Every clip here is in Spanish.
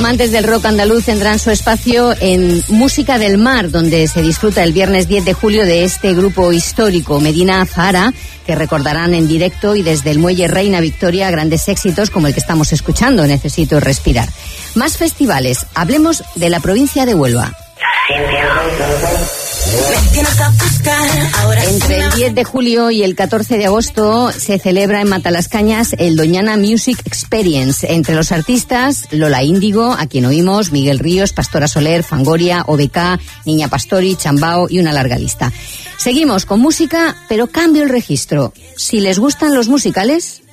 amantes del rock andaluz tendrán su espacio en Música del Mar, donde se disfruta el viernes 10 de julio de este grupo histórico, Medina Zahara, que recordarán en directo y desde el muelle Reina Victoria grandes éxitos como el que estamos escuchando, Necesito respirar. Más festivales, hablemos de la provincia de Huelva. Entre el 10 de julio y el 14 de agosto se celebra en Matalascañas el Doñana Music Experience. Entre los artistas, Lola Índigo, a quien oímos, Miguel Ríos, Pastora Soler, Fangoria, OBK, Niña Pastori, Chambao y una larga lista. Seguimos con música, pero cambio el registro. Si les gustan los musicales...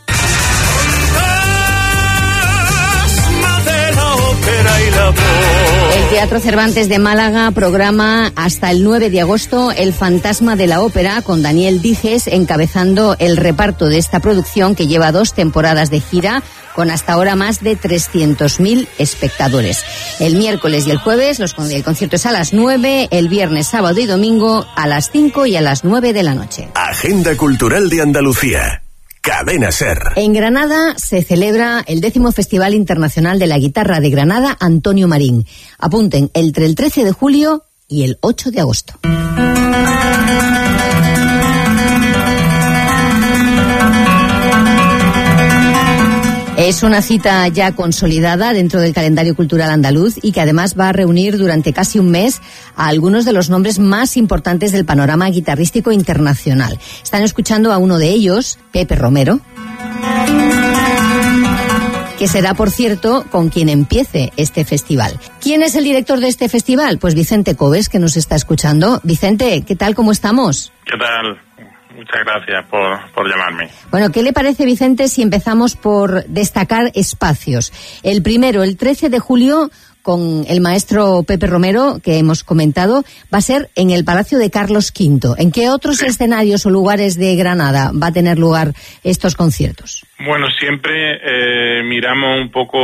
El Teatro Cervantes de Málaga programa hasta el 9 de agosto El Fantasma de la Ópera, con Daniel Dijes encabezando el reparto de esta producción que lleva 2 temporadas de gira con hasta ahora más de 300.000 espectadores. El miércoles y el jueves el concierto es a las 9, el viernes, sábado y domingo a las 5 y a las 9 de la noche. Agenda Cultural de Andalucía. Cadena SER. En Granada se celebra el 10º Festival Internacional de la Guitarra de Granada Antonio Marín. Apunten, entre el 13 de julio y el 8 de agosto. Es una cita ya consolidada dentro del calendario cultural andaluz y que además va a reunir durante casi un mes a algunos de los nombres más importantes del panorama guitarrístico internacional. Están escuchando a uno de ellos, Pepe Romero, que será, por cierto, con quien empiece este festival. ¿Quién es el director de este festival? Pues Vicente Coves, que nos está escuchando. Vicente, ¿qué tal? ¿Cómo estamos? ¿Qué tal? Muchas gracias por llamarme. Bueno, ¿qué le parece, Vicente, si empezamos por destacar espacios? El primero, el 13 de julio, con el maestro Pepe Romero, que hemos comentado, va a ser en el Palacio de Carlos V. ¿En qué otros escenarios o lugares de Granada va a tener lugar estos conciertos? Bueno, siempre miramos un poco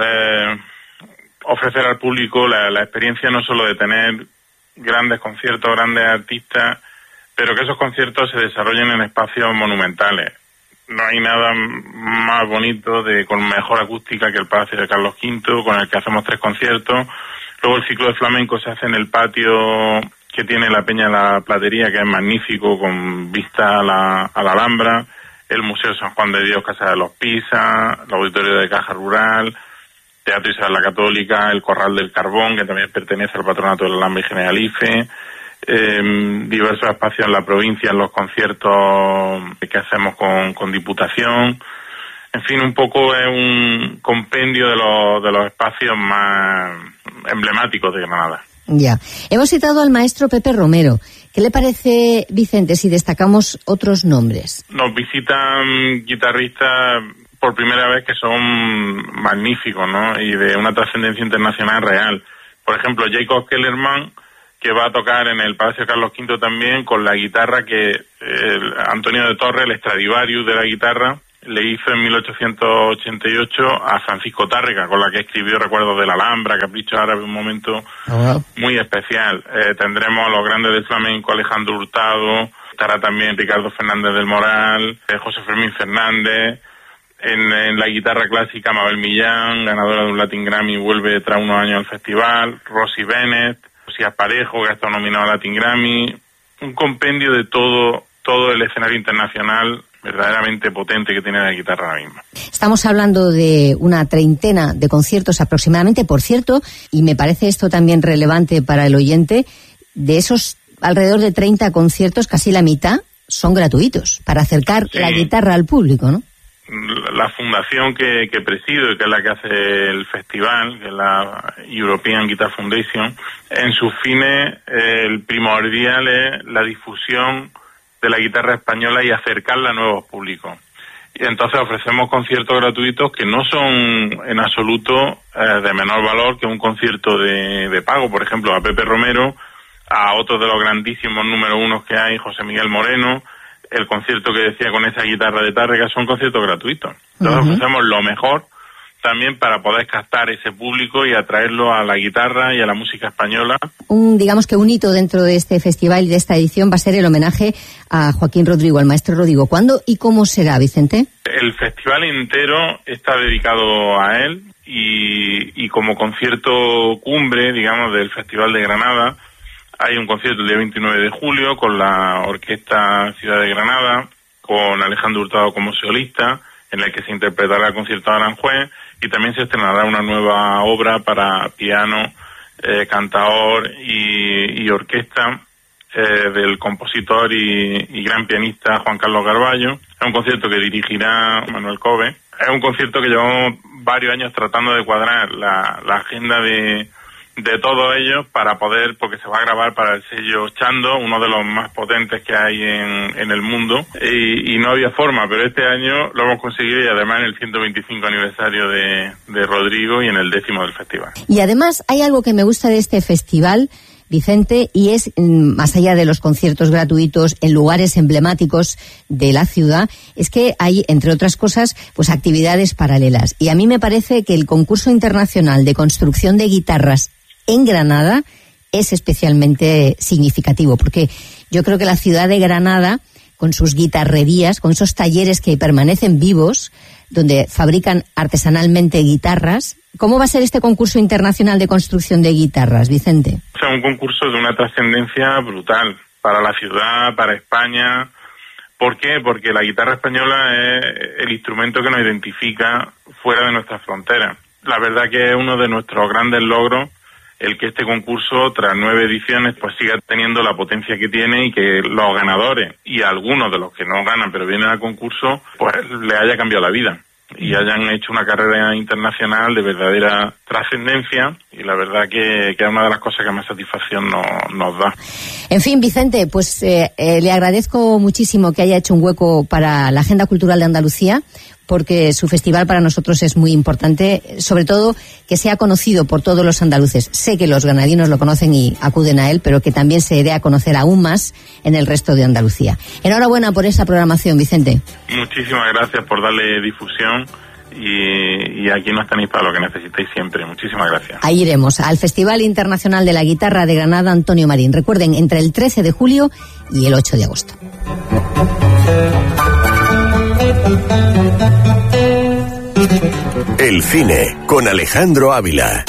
ofrecer al público la experiencia no solo de tener grandes conciertos, grandes artistas, pero que esos conciertos se desarrollen en espacios monumentales. No hay nada más bonito con mejor acústica que el Palacio de Carlos V, con el que hacemos 3 conciertos. Luego el ciclo de flamenco se hace en el patio que tiene la Peña de la Platería, que es magnífico, con vista a la Alhambra, el Museo San Juan de Dios, Casa de los Pisa, el Auditorio de Caja Rural, Teatro Isabel la Católica, el Corral del Carbón, que también pertenece al Patronato de la Alhambra y Generalife, diversos espacios en la provincia, en los conciertos que hacemos con Diputación. En fin, un poco es un compendio de los espacios más emblemáticos de Granada. Ya. Hemos citado al maestro Pepe Romero. ¿Qué le parece, Vicente, si destacamos otros nombres? Nos visitan guitarristas por primera vez que son magníficos, ¿no? Y de una trascendencia internacional real. Por ejemplo, Jacob Kellerman, que va a tocar en el Palacio Carlos V también con la guitarra que Antonio de Torres, el Stradivarius de la guitarra, le hizo en 1888 a Francisco Tárrega, con la que escribió Recuerdos de la Alhambra, Capricho Árabe, un momento muy especial. Tendremos a los grandes del flamenco, Alejandro Hurtado, estará también Ricardo Fernández del Moral, José Fermín Fernández. En la guitarra clásica, Mabel Millán, ganadora de un Latin Grammy, vuelve tras unos años al festival, Rosy Bennett, Josías Parejo, que ha estado nominado al Latin Grammy. Un compendio de todo el escenario internacional verdaderamente potente que tiene la guitarra ahora mismo. Estamos hablando de una treintena de conciertos aproximadamente, por cierto, y me parece esto también relevante para el oyente, de esos alrededor de 30 conciertos, casi la mitad son gratuitos, para acercar la guitarra al público, ¿no? La fundación que presido y que es la que hace el festival, que es la European Guitar Foundation, en sus fines el primordial es la difusión de la guitarra española y acercarla a nuevos públicos. Y entonces ofrecemos conciertos gratuitos que no son en absoluto de menor valor que un concierto de pago. Por ejemplo, a Pepe Romero, a otros de los grandísimos número unos que hay, José Miguel Moreno, el concierto que decía con esa guitarra de Tárrega, son conciertos gratuitos. Entonces ofrecemos lo mejor también para poder captar ese público y atraerlo a la guitarra y a la música española. Digamos que un hito dentro de este festival y de esta edición va a ser el homenaje a Joaquín Rodrigo, al maestro Rodrigo. ¿Cuándo y cómo será, Vicente? El festival entero está dedicado a él y y como concierto cumbre, digamos, del Festival de Granada, hay un concierto el día 29 de julio con la Orquesta Ciudad de Granada, con Alejandro Hurtado como solista, en el que se interpretará el concierto de Aranjuez, y también se estrenará una nueva obra para piano, cantaor y orquesta del compositor y gran pianista Juan Carlos Garballo. Es un concierto que dirigirá Manuel Cove. Es un concierto que llevamos varios años tratando de cuadrar la agenda de todos ellos para poder, porque se va a grabar para el sello Chando, uno de los más potentes que hay en el mundo, y no había forma, pero este año lo hemos conseguido, y además en el 125 aniversario de Rodrigo y en el 10º del festival. Y además hay algo que me gusta de este festival, Vicente, y es, más allá de los conciertos gratuitos en lugares emblemáticos de la ciudad, es que hay, entre otras cosas, pues actividades paralelas. Y a mí me parece que el concurso internacional de construcción de guitarras en Granada es especialmente significativo, porque yo creo que la ciudad de Granada, con sus guitarrerías, con esos talleres que permanecen vivos, donde fabrican artesanalmente guitarras. ¿Cómo va a ser este concurso internacional de construcción de guitarras, Vicente? O sea, un concurso de una trascendencia brutal para la ciudad, para España. ¿Por qué? Porque la guitarra española es el instrumento que nos identifica fuera de nuestras fronteras. La verdad que es uno de nuestros grandes logros el que este concurso, tras 9 ediciones, pues siga teniendo la potencia que tiene, y que los ganadores y algunos de los que no ganan pero vienen al concurso, pues les haya cambiado la vida y hayan hecho una carrera internacional de verdadera trascendencia, y la verdad que es una de las cosas que más satisfacción nos da. En fin, Vicente, pues le agradezco muchísimo que haya hecho un hueco para la Agenda Cultural de Andalucía, porque su festival para nosotros es muy importante, sobre todo que sea conocido por todos los andaluces. Sé que los granadinos lo conocen y acuden a él, pero que también se dé a conocer aún más en el resto de Andalucía. Enhorabuena por esa programación, Vicente. Muchísimas gracias por darle difusión, y aquí nos tenéis para lo que necesitéis siempre. Muchísimas gracias. Ahí iremos al Festival Internacional de la Guitarra de Granada Antonio Marín. Recuerden, entre el 13 de julio y el 8 de agosto. El cine con Alejandro Ávila.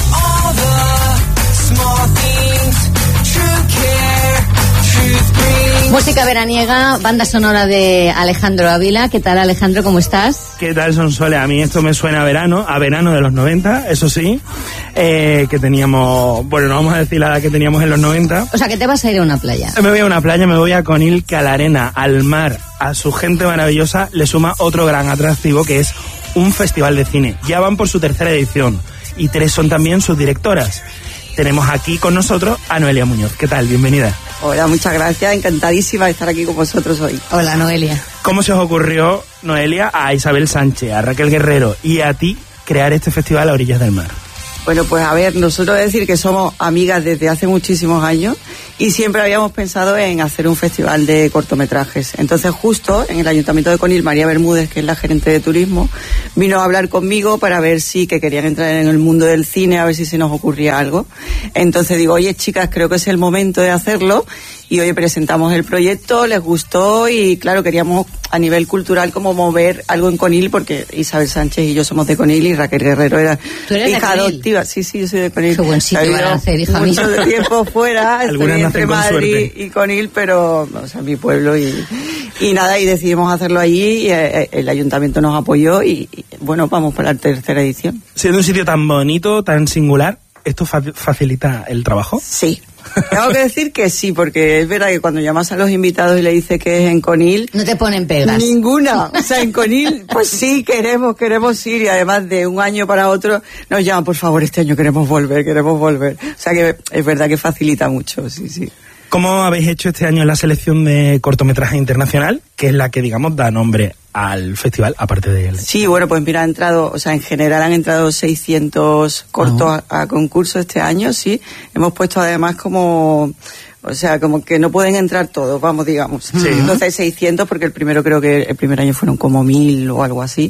Música veraniega, banda sonora de Alejandro Ávila. ¿Qué tal, Alejandro? ¿Cómo estás? ¿Qué tal, Sonsoles? A mí esto me suena a verano de los 90, eso sí, que teníamos, bueno, no vamos a decir la edad que teníamos en los 90. O sea, que te vas a ir a una playa. Me voy a una playa, me voy a Conil, que a la arena, al mar, a su gente maravillosa, le suma otro gran atractivo, que es un festival de cine. Ya van por su 3ª edición, y 3 son también sus directoras. Tenemos aquí con nosotros a Noelia Muñoz. ¿Qué tal? Bienvenida. Hola, muchas gracias. Encantadísima de estar aquí con vosotros hoy. Hola, Noelia. ¿Cómo se os ocurrió, Noelia, a Isabel Sánchez, a Raquel Guerrero y a ti crear este festival a orillas del mar? Bueno, pues a ver, nosotros decir que somos amigas desde hace muchísimos años y siempre habíamos pensado en hacer un festival de cortometrajes. Entonces, justo en el Ayuntamiento de Conil, María Bermúdez, que es la gerente de turismo, vino a hablar conmigo para ver si que querían entrar en el mundo del cine, a ver si se nos ocurría algo. Entonces digo, oye, chicas, creo que es el momento de hacerlo. Y hoy presentamos el proyecto, les gustó, y claro, queríamos a nivel cultural como mover algo en Conil, porque Isabel Sánchez y yo somos de Conil y Raquel Guerrero era hija adoptiva. Sí, yo soy de Conil. Qué buen sitio van a hacer, hija mía. Mucho tiempo fuera, estoy entre Madrid y Conil, pero, o sea, mi pueblo, y nada, y decidimos hacerlo allí, y el ayuntamiento nos apoyó, y bueno, vamos por la 3ª edición. Siendo un sitio tan bonito, tan singular, ¿esto facilita el trabajo? Sí. Tengo que decir que sí, porque es verdad que cuando llamas a los invitados y le dices que es en Conil... No te ponen pegas. Ninguna. O sea, en Conil, pues sí, queremos ir, y además de un año para otro nos llaman, por favor, este año queremos volver. O sea que es verdad que facilita mucho, sí. ¿Cómo habéis hecho este año la selección de cortometraje internacional, que es la que, digamos, da nombre al festival, aparte de él? Sí, bueno, pues mira, en general han entrado 600 cortos a concurso este año, sí. Hemos puesto además como que no pueden entrar todos, vamos, digamos. Sí. Entonces 600, porque el primer año fueron como 1000 o algo así.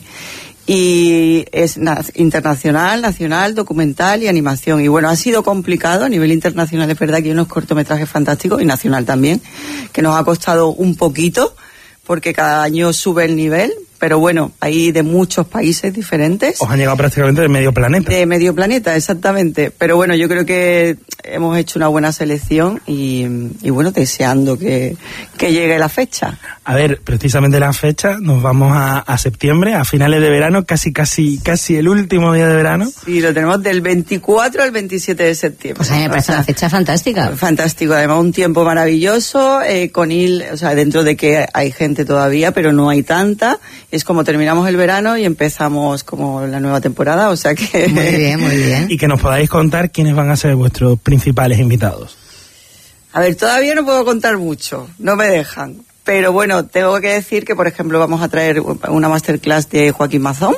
Y es internacional, nacional, documental y animación. Y bueno, ha sido complicado a nivel internacional, es verdad que hay unos cortometrajes fantásticos, y nacional también, que nos ha costado un poquito, porque cada año sube el nivel, pero bueno, hay de muchos países diferentes. Os han llegado prácticamente de medio planeta. De medio planeta, exactamente. Pero bueno, yo creo que hemos hecho una buena selección y bueno, deseando que llegue la fecha. A ver, precisamente la fecha, nos vamos a septiembre, a finales de verano, casi el último día de verano. Sí, lo tenemos del 24 al 27 de septiembre. Pues a mí me parece una fecha fantástica. Fantástico, además un tiempo maravilloso, Conil, o sea, dentro de que hay gente todavía, pero no hay tanta, es como terminamos el verano y empezamos como la nueva temporada, o sea que... Muy bien, muy bien. Y que nos podáis contar quiénes van a ser vuestros principales invitados. A ver, todavía no puedo contar mucho, no me dejan, pero bueno, tengo que decir que, por ejemplo, vamos a traer una masterclass de Joaquín Mazón,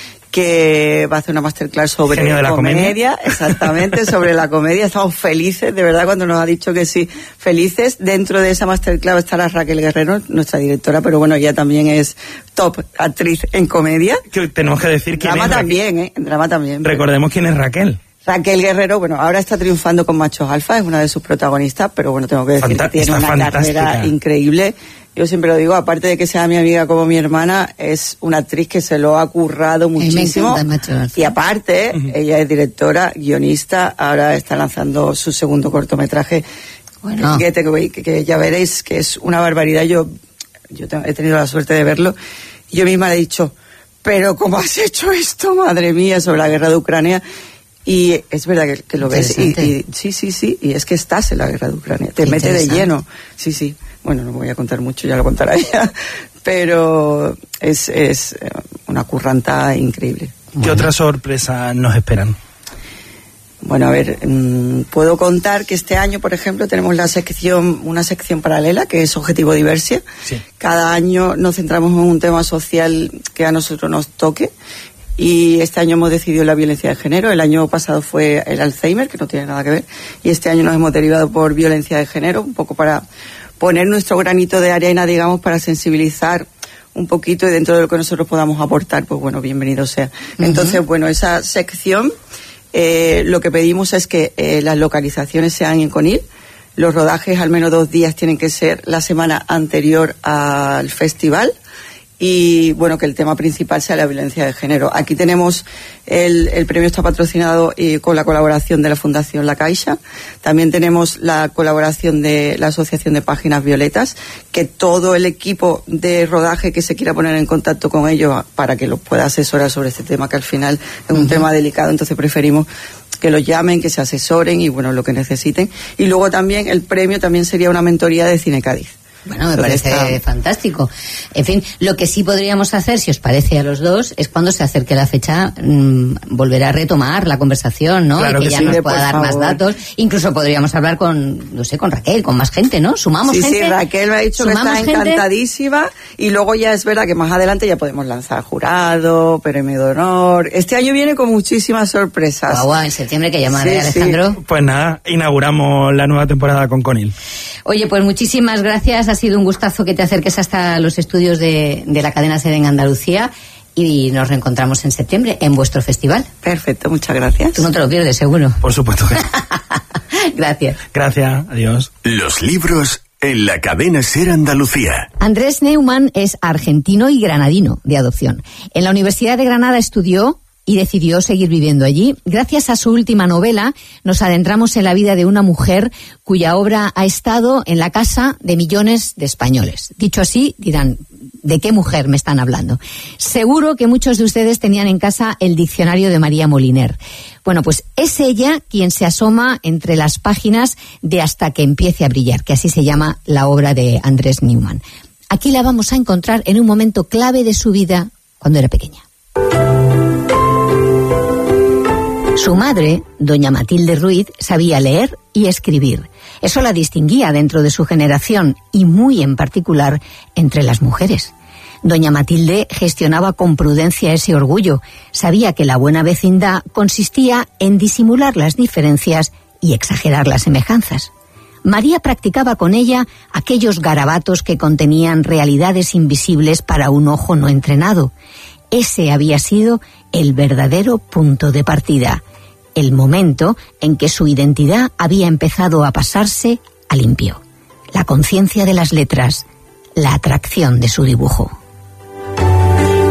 que va a hacer una masterclass sobre comedia, exactamente, sobre la comedia. Estamos felices, de verdad, cuando nos ha dicho que sí, felices. Dentro de esa masterclass estará Raquel Guerrero, nuestra directora, pero bueno, ella también es top actriz en comedia. Que tenemos que decir quién drama es también, en drama también. Recordemos quién es Raquel. Raquel Guerrero, bueno, ahora está triunfando con Machos Alfa, es una de sus protagonistas, pero bueno, tengo que decir que tiene una carrera increíble. Yo siempre lo digo, aparte de que sea mi amiga como mi hermana, es una actriz que se lo ha currado muchísimo. Y aparte, ella es directora, guionista, ahora está lanzando su segundo cortometraje, bueno, que ya veréis que es una barbaridad. Yo he tenido la suerte de verlo, y yo misma le he dicho, pero ¿cómo has hecho esto, madre mía, sobre la guerra de Ucrania? Y es verdad que lo ves, y sí, y es que estás en la guerra de Ucrania, te mete de lleno, sí. Bueno, no voy a contar mucho, ya lo contará ella, pero es una curranta increíble. ¿Qué otras sorpresas nos esperan? Bueno, a ver, puedo contar que este año, por ejemplo, tenemos una sección paralela que es Objetivo Diversia. Sí. Cada año nos centramos en un tema social que a nosotros nos toque. Y este año hemos decidido la violencia de género. El año pasado fue el Alzheimer, que no tiene nada que ver. Y este año nos hemos derivado por violencia de género, un poco para poner nuestro granito de arena, digamos, para sensibilizar un poquito, y dentro de lo que nosotros podamos aportar, pues bueno, bienvenido sea. Entonces, bueno, esa sección, lo que pedimos es que las localizaciones sean en Conil. Los rodajes al menos 2 días tienen que ser la semana anterior al festival. Y bueno, que el tema principal sea la violencia de género. Aquí tenemos el premio está patrocinado con la colaboración de la Fundación La Caixa. También tenemos la colaboración de la Asociación de Páginas Violetas, que todo el equipo de rodaje que se quiera poner en contacto con ellos para que los pueda asesorar sobre este tema, que al final es un tema delicado, entonces preferimos que los llamen, que se asesoren y bueno, lo que necesiten. Y luego también el premio también sería una mentoría de Cine Cádiz. Bueno, me parece fantástico. En fin, lo que sí podríamos hacer, si os parece a los dos, es cuando se acerque la fecha, volver a retomar la conversación, ¿no? Claro y que ya nos pueda dar más datos. Incluso podríamos hablar con Raquel, con más gente, ¿no? Sumamos gente. Sí, Raquel me ha dicho que está encantadísima, y luego ya es verdad que más adelante ya podemos lanzar jurado, premio de honor. Este año viene con muchísimas sorpresas. Guau, en septiembre que llamaré, Alejandro. Pues nada, inauguramos la nueva temporada con Conil. Oye, pues muchísimas gracias. Ha sido un gustazo que te acerques hasta los estudios de la cadena SER en Andalucía, y nos reencontramos en septiembre en vuestro festival. Perfecto, muchas gracias. Tú no te lo pierdes, seguro. Por supuesto que Gracias. Gracias, adiós. Los libros en la cadena SER Andalucía. Andrés Neumann es argentino y granadino de adopción. En la Universidad de Granada estudió y decidió seguir viviendo allí. Gracias a su última novela, nos adentramos en la vida de una mujer cuya obra ha estado en la casa de millones de españoles. Dicho así, dirán, ¿de qué mujer me están hablando? Seguro que muchos de ustedes tenían en casa el diccionario de María Moliner. Bueno, pues es ella quien se asoma entre las páginas de Hasta que empiece a brillar, que así se llama la obra de Andrés Neumann. Aquí la vamos a encontrar en un momento clave de su vida cuando era pequeña. Su madre, doña Matilde Ruiz, sabía leer y escribir. Eso la distinguía dentro de su generación y muy en particular entre las mujeres. Doña Matilde gestionaba con prudencia ese orgullo. Sabía que la buena vecindad consistía en disimular las diferencias y exagerar las semejanzas. María practicaba con ella aquellos garabatos que contenían realidades invisibles para un ojo no entrenado. Ese había sido el verdadero punto de partida, el momento en que su identidad había empezado a pasarse a limpio. La conciencia de las letras, la atracción de su dibujo.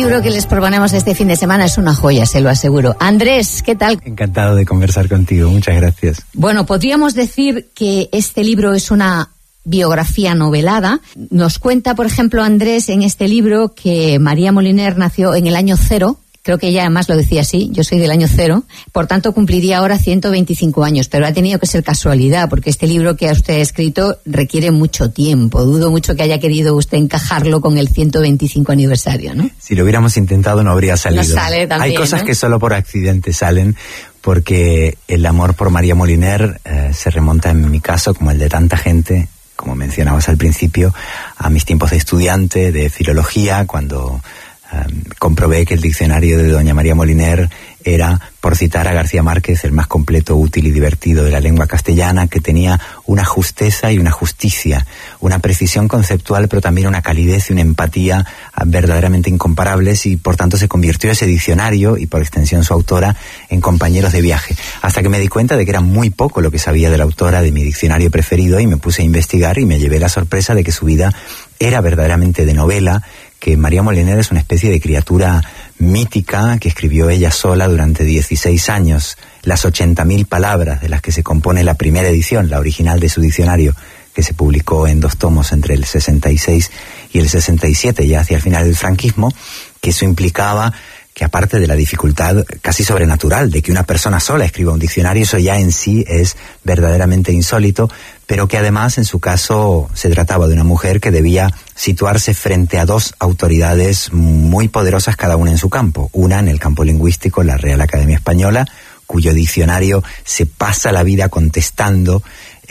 libro que les proponemos este fin de semana es una joya, se lo aseguro. Andrés, ¿qué tal? Encantado de conversar contigo, muchas gracias. Bueno, podríamos decir que este libro es una biografía novelada. Nos cuenta, por ejemplo, Andrés en este libro que María Moliner nació en el año 0. Creo que ella además lo decía así, yo soy del año 0, por tanto cumpliría ahora 125 años, pero ha tenido que ser casualidad, porque este libro que usted ha escrito requiere mucho tiempo. Dudo mucho que haya querido usted encajarlo con el 125 aniversario, ¿no? Si lo hubiéramos intentado no habría salido. No sale también, hay cosas, ¿no?, que solo por accidente salen, porque el amor por María Moliner se remonta, en mi caso, como el de tanta gente, como mencionabas al principio, a mis tiempos de estudiante de filología, cuando comprobé que el diccionario de doña María Moliner era, por citar a García Márquez, el más completo, útil y divertido de la lengua castellana, que tenía una justeza y una justicia, una precisión conceptual, pero también una calidez y una empatía verdaderamente incomparables, y por tanto se convirtió ese diccionario, y por extensión su autora, en compañeros de viaje, hasta que me di cuenta de que era muy poco lo que sabía de la autora de mi diccionario preferido, y me puse a investigar y me llevé la sorpresa de que su vida era verdaderamente de novela, que María Moliner es una especie de criatura mítica que escribió ella sola durante 16 años, las 80.000 palabras de las que se compone la primera edición, la original de su diccionario, que se publicó en 2 tomos entre el 66 y el 67, ya hacia el final del franquismo, que eso implicaba que, aparte de la dificultad casi sobrenatural de que una persona sola escriba un diccionario, eso ya en sí es verdaderamente insólito, pero que además en su caso se trataba de una mujer que debía situarse frente a 2 autoridades muy poderosas, cada una en su campo. Una en el campo lingüístico, la Real Academia Española, cuyo diccionario se pasa la vida contestando,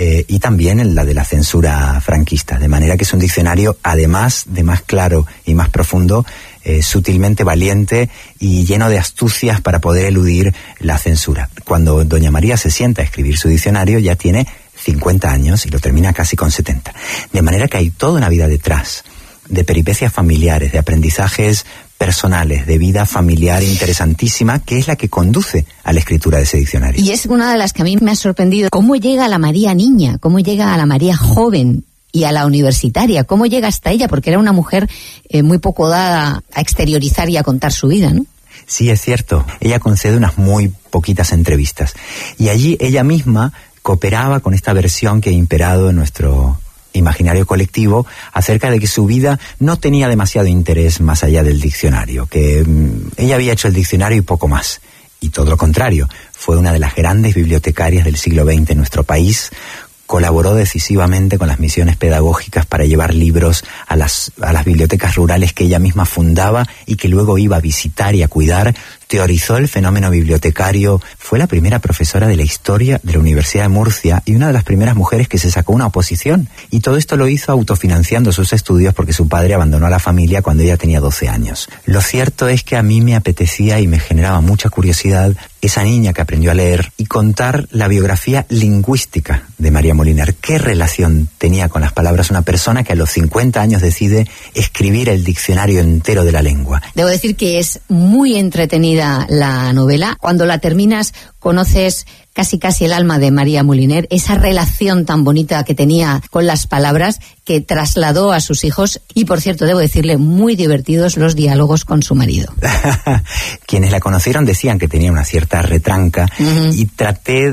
y también en la de la censura franquista, de manera que es un diccionario, además de más claro y más profundo, sutilmente valiente y lleno de astucias para poder eludir la censura. Cuando doña María se sienta a escribir su diccionario ya tiene 50 años y lo termina casi con 70. De manera que hay toda una vida detrás, de peripecias familiares, de aprendizajes personales, de vida familiar interesantísima, que es la que conduce a la escritura de ese diccionario. Y es una de las que a mí me ha sorprendido. ¿Cómo llega a la María niña? ¿Cómo llega a la María joven? Y a la universitaria, ¿cómo llega hasta ella? Porque era una mujer muy poco dada a exteriorizar y a contar su vida, ¿no? Sí, es cierto. Ella concede unas muy poquitas entrevistas. Y allí ella misma cooperaba con esta versión que ha imperado en nuestro imaginario colectivo acerca de que su vida no tenía demasiado interés más allá del diccionario, que ella había hecho el diccionario y poco más. Y todo lo contrario, fue una de las grandes bibliotecarias del siglo XX en nuestro país. Colaboró decisivamente con las misiones pedagógicas para llevar libros a las bibliotecas rurales que ella misma fundaba y que luego iba a visitar y a cuidar. Teorizó el fenómeno bibliotecario, fue la primera profesora de la historia de la Universidad de Murcia y una de las primeras mujeres que se sacó una oposición. Y todo esto lo hizo autofinanciando sus estudios porque su padre abandonó a la familia cuando ella tenía 12 años. Lo cierto es que a mí me apetecía y me generaba mucha curiosidad esa niña que aprendió a leer y contar la biografía lingüística de María Moliner. ¿Qué relación tenía con las palabras una persona que a los 50 años decide escribir el diccionario entero de la lengua? Debo decir que es muy entretenida la novela. Cuando la terminas, conoces casi el alma de María Moliner, esa relación tan bonita que tenía con las palabras que trasladó a sus hijos y, por cierto, debo decirle, muy divertidos los diálogos con su marido. Quienes la conocieron decían que tenía una cierta retranca y traté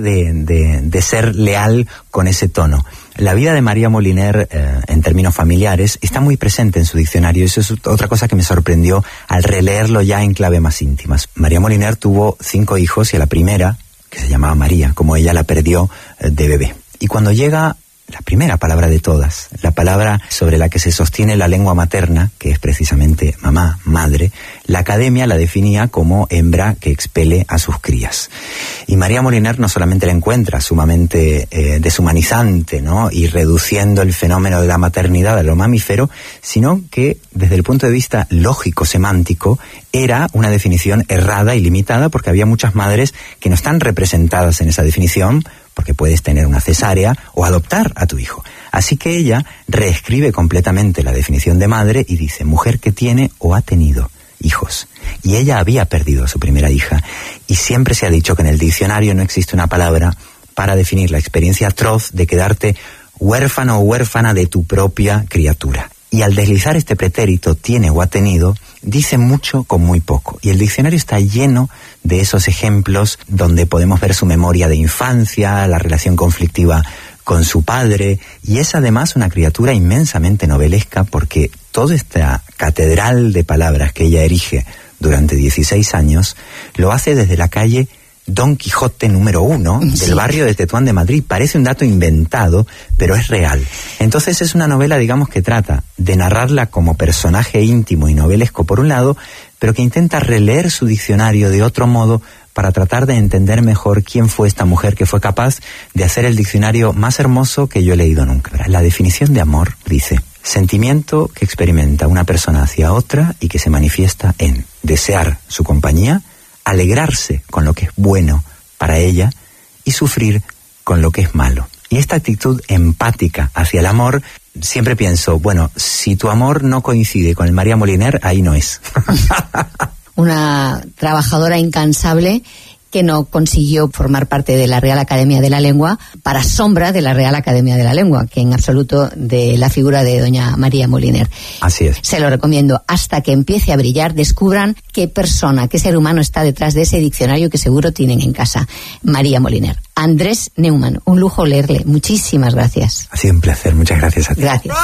de ser leal con ese tono. La vida de María Moliner, en términos familiares, está muy presente en su diccionario. Eso es otra cosa que me sorprendió al releerlo ya en clave más íntimas. María Moliner tuvo 5 hijos y a la primera, que se llamaba María, como ella la perdió de bebé. Y cuando llega la primera palabra de todas, la palabra sobre la que se sostiene la lengua materna, que es precisamente mamá, madre, la academia la definía como hembra que expele a sus crías. Y María Moliner no solamente la encuentra sumamente deshumanizante, ¿no?, y reduciendo el fenómeno de la maternidad a lo mamífero, sino que desde el punto de vista lógico-semántico era una definición errada y limitada, porque había muchas madres que no están representadas en esa definición, porque puedes tener una cesárea o adoptar a tu hijo. Así que ella reescribe completamente la definición de madre y dice mujer que tiene o ha tenido hijos. Y ella había perdido a su primera hija. Y siempre se ha dicho que en el diccionario no existe una palabra para definir la experiencia atroz de quedarte huérfano o huérfana de tu propia criatura. Y al deslizar este pretérito, tiene o ha tenido, dice mucho con muy poco. Y el diccionario está lleno de esos ejemplos donde podemos ver su memoria de infancia, la relación conflictiva con su padre, y es además una criatura inmensamente novelesca porque toda esta catedral de palabras que ella erige durante 16 años, lo hace desde la calle Don Quijote número 1 del barrio de Tetuán de Madrid. Parece un dato inventado, pero es real. Entonces es una novela, digamos, que trata de narrarla como personaje íntimo y novelesco por un lado, pero que intenta releer su diccionario de otro modo para tratar de entender mejor quién fue esta mujer que fue capaz de hacer el diccionario más hermoso que yo he leído nunca. La definición de amor dice: sentimiento que experimenta una persona hacia otra y que se manifiesta en desear su compañía, alegrarse con lo que es bueno para ella y sufrir con lo que es malo. Y esta actitud empática hacia el amor, siempre pienso, bueno, si tu amor no coincide con el María Moliner, ahí no es. Una trabajadora incansable que no consiguió formar parte de la Real Academia de la Lengua, para sombra de la Real Academia de la Lengua, que en absoluto de la figura de doña María Moliner. Así es. Se lo recomiendo. Hasta que empiece a brillar, descubran qué persona, qué ser humano está detrás de ese diccionario que seguro tienen en casa. María Moliner. Andrés Neumann, un lujo leerle. Muchísimas gracias. Ha sido un placer. Muchas gracias a ti. Gracias.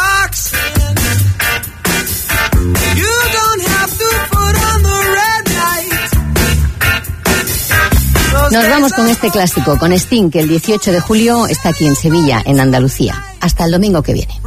Nos vamos con este clásico, con Sting, que el 18 de julio está aquí en Sevilla, en Andalucía. Hasta el domingo que viene.